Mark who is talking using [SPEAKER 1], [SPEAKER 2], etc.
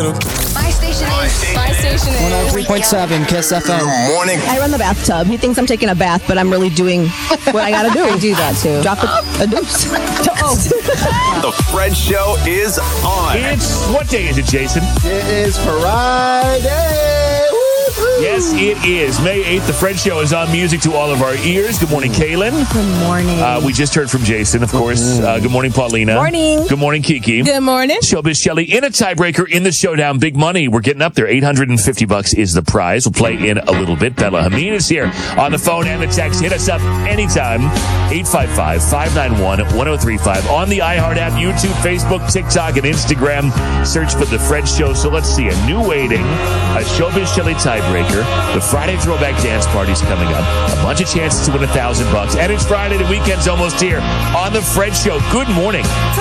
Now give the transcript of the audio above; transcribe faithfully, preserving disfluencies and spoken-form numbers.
[SPEAKER 1] little.
[SPEAKER 2] My station is.
[SPEAKER 3] My station
[SPEAKER 4] one oh three point seven Kiss F M.
[SPEAKER 1] Good morning.
[SPEAKER 5] I run the bathtub. He thinks I'm taking a bath, but I'm really doing what I gotta do.
[SPEAKER 3] I do that too.
[SPEAKER 5] Drop a, a deuce. Oh.
[SPEAKER 6] The Fred Show is on.
[SPEAKER 7] It's, what day is it, Jason?
[SPEAKER 8] It is Friday. Woo-hoo.
[SPEAKER 7] Yes, it is. May eighth, the Fred Show is on music to all of our ears. Good morning, Kaylin.
[SPEAKER 3] Good morning.
[SPEAKER 7] Uh, we just heard from Jason, of course. Uh, good morning, Paulina.
[SPEAKER 5] Morning.
[SPEAKER 7] Good morning, Kiki.
[SPEAKER 3] Good morning.
[SPEAKER 7] Showbiz Shelley in a tiebreaker in the showdown. Big money. We're getting up there. eight hundred fifty bucks is the prize. We'll play in a little bit. Bella Hameen is here on the phone and the text. Hit us up anytime. eight five five, five nine one, one oh three five. On the iHeart app, YouTube, Facebook, TikTok, and Instagram. Search for the Fred Show. So let's see. A new waiting. A Showbiz Shelley tiebreaker. The Friday Throwback Dance Party's coming up. A bunch of chances to win a thousand bucks. And it's Friday. The weekend's almost here on the Fred Show. Good morning.